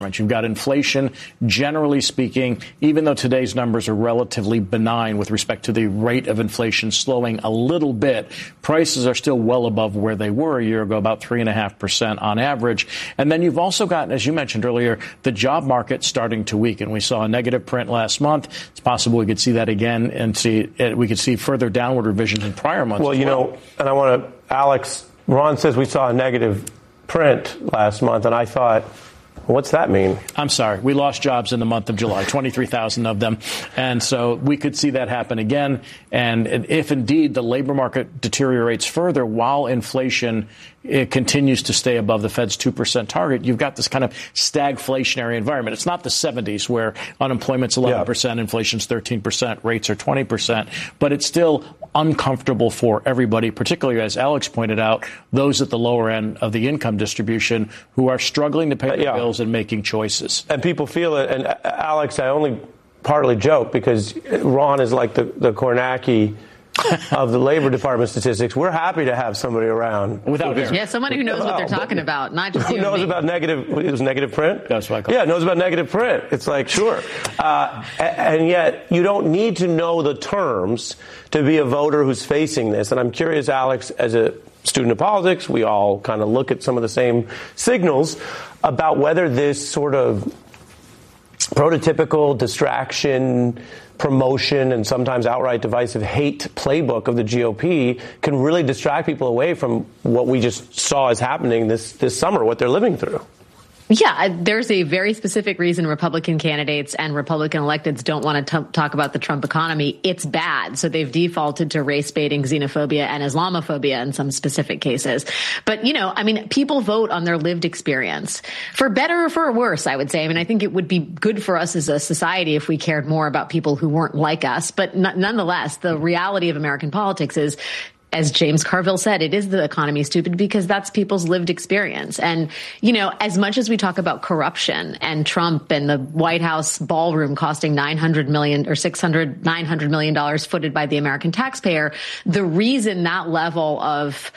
You've got inflation, generally speaking, even though today's numbers are relatively benign with respect to the rate of inflation slowing a little bit, prices are still well above where they were a year ago, about 3.5% on average. And then you've also got, as you mentioned earlier, the job market starting to weaken. We saw a negative print last month. It's possible we could see that again and we could see further downward revisions in prior months. Well, and I want to, Alex, Ron says we saw a negative print last month, and I thought, what's that mean? I'm sorry. We lost jobs in the month of July, 23,000 of them. And so we could see that happen again. And if indeed the labor market deteriorates further while inflation continues to stay above the Fed's 2% target, you've got this kind of stagflationary environment. It's not the 70s where unemployment's 11%, inflation's 13%, rates are 20%, but it's still uncomfortable for everybody, particularly, as Alex pointed out, those at the lower end of the income distribution who are struggling to pay their bills and making choices. And people feel it. And Alex, I only partly joke because Ron is like the Kornacki of the Labor Department statistics. We're happy to have somebody around. Someone who knows what they're talking about, not just who knows about negative. It was negative print. That's what I call it. Knows about negative print. It's like, sure. And yet you don't need to know the terms to be a voter who's facing this. And I'm curious, Alex, as a student of politics, we all kind of look at some of the same signals about whether this sort of prototypical distraction, promotion, and sometimes outright divisive hate playbook of the GOP can really distract people away from what we just saw as happening this summer, what they're living through. Yeah, there's a very specific reason Republican candidates and Republican electeds don't want to talk about the Trump economy. It's bad. So they've defaulted to race baiting, xenophobia, and Islamophobia in some specific cases. But, people vote on their lived experience, for better or for worse, I would say. I think it would be good for us as a society if we cared more about people who weren't like us. But nonetheless, the reality of American politics is, as James Carville said, it is the economy stupid because that's people's lived experience. And, as much as we talk about corruption and Trump and the White House ballroom costing $900 million footed by the American taxpayer, the reason that level of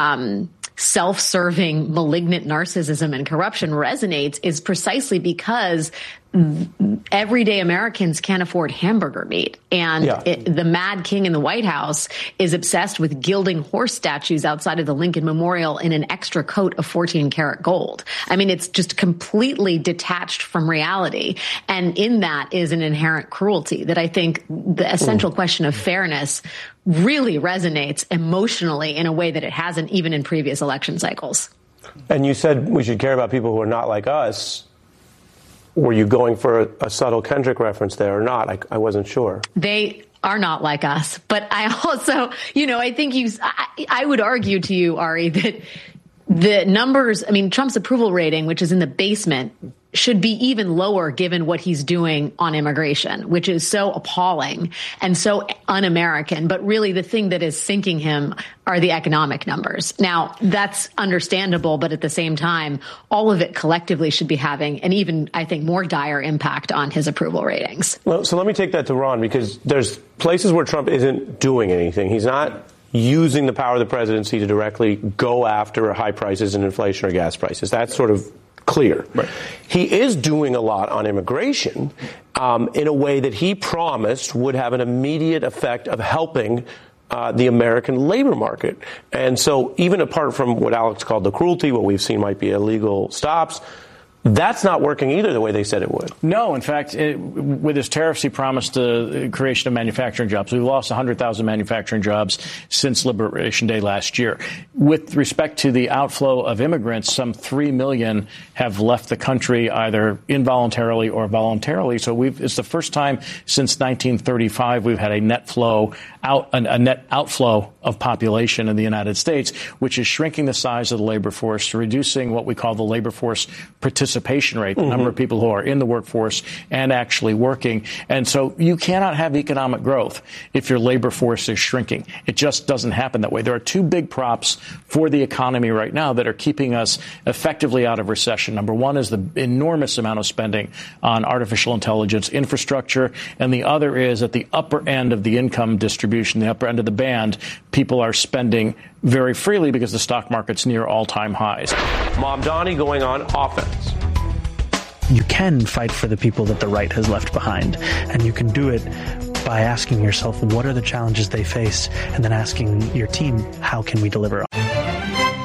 self-serving, malignant narcissism and corruption resonates is precisely because everyday Americans can't afford hamburger meat. And the Mad King in the White House is obsessed with gilding horse statues outside of the Lincoln Memorial in an extra coat of 14-karat gold. It's just completely detached from reality. And in that is an inherent cruelty that I think the essential question of fairness really resonates emotionally in a way that it hasn't even in previous election cycles. And you said we should care about people who are not like us. Were you going for a subtle Kendrick reference there or not? I wasn't sure. They are not like us. But I also, I think I would argue to you, Ari, that the numbers, Trump's approval rating, which is in the basement, should be even lower given what he's doing on immigration, which is so appalling and so un-American. But really the thing that is sinking him are the economic numbers. Now, that's understandable, but at the same time, all of it collectively should be having an even, I think, more dire impact on his approval ratings. Well, so let me take that to Ron, because there's places where Trump isn't doing anything. He's not using the power of the presidency to directly go after high prices and inflation or gas prices. That's sort of clear. Right. He is doing a lot on immigration in a way that he promised would have an immediate effect of helping the American labor market. And so even apart from what Alex called the cruelty, what we've seen might be illegal stops, that's not working either the way they said it would. No, in fact, with his tariffs, he promised the creation of manufacturing jobs. We've lost 100,000 manufacturing jobs since Liberation Day last year. With respect to the outflow of immigrants, some 3 million have left the country either involuntarily or voluntarily. So it's the first time since 1935 we've had a net outflow of population in the United States, which is shrinking the size of the labor force, reducing what we call the labor force participation rate, the number of people who are in the workforce and actually working. And so you cannot have economic growth if your labor force is shrinking. It just doesn't happen that way. There are two big props for the economy right now that are keeping us effectively out of recession. Number one is the enormous amount of spending on artificial intelligence infrastructure, and the other is at the upper end of the income distribution, the upper end of the band, people are spending very freely because the stock market's near all-time highs. Mamdani going on offense. you can fight for the people that the right has left behind. And you can do it by asking yourself, what are the challenges they face? And then asking your team, how can we deliver?